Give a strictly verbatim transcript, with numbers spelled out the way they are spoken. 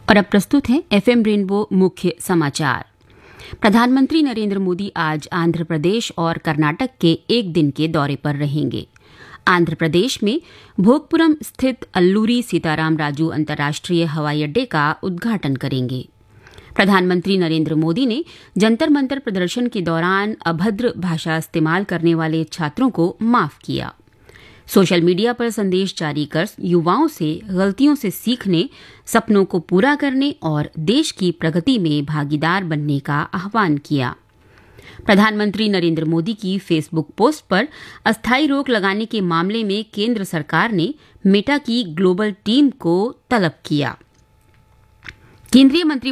और अब प्रस्तुत है एफएम रेनबो मुख्य समाचार। प्रधानमंत्री नरेंद्र मोदी आज आंध्र प्रदेश और कर्नाटक के एक दिन के दौरे पर रहेंगे। आंध्र प्रदेश में भोगपुरम स्थित अल्लूरी सीताराम राजू अंतर्राष्ट्रीय हवाई अड्डे का उद्घाटन करेंगे। प्रधानमंत्री नरेंद्र मोदी ने जंतर मंतर प्रदर्शन के दौरान अभद्र भाषा इस्तेमाल करने वाले छात्रों को माफ किया। सोशल मीडिया पर संदेश जारी कर युवाओं से गलतियों से सीखने, सपनों को पूरा करने और देश की प्रगति में भागीदार बनने का आह्वान किया। प्रधानमंत्री नरेंद्र मोदी की फेसबुक पोस्ट पर अस्थायी रोक लगाने के मामले में केंद्र सरकार ने मेटा की ग्लोबल टीम को तलब किया। केंद्रीय मंत्री